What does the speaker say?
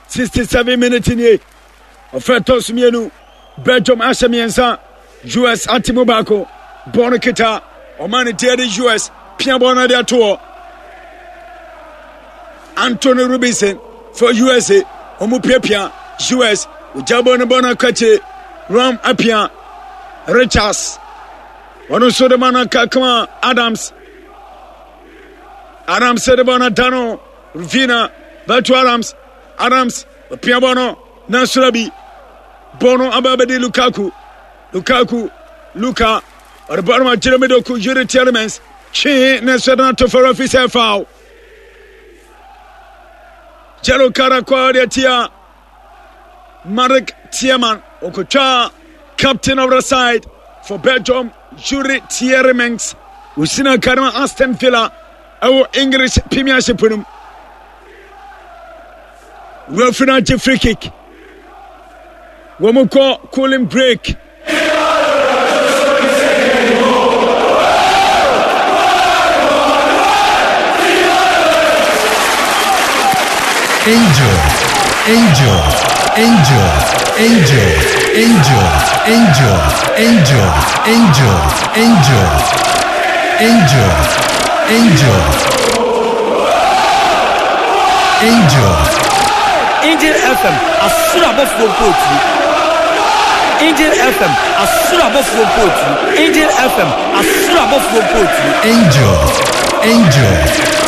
67 minutes ni ofetos mienu Belgium ashamiensa US atimobako Bono kita Omani tiade US Pia bona de ato Anthony Robinson for USA Omu pia US Ujabo na bona kache Ram apia Richards Wano so de mana kakama Adams de bona Dano Ruvina Batu Adams pia bono Nasurabi Bono ababedi Luka or Barma Jeremedoku Unity Elements Chi Nesana to for officer foul Jero Karakwa Tia Marek Tiemann Okocha captain of the side for Belgium Jury Tieremens Usina Karma Aston Villa our English Premiership Punum Reference free kick Womoko cooling break Angel. Angel FM asurabo fopoti. Angel FM asurabo fopoti. Angel FM asurabo fopoti. Angel.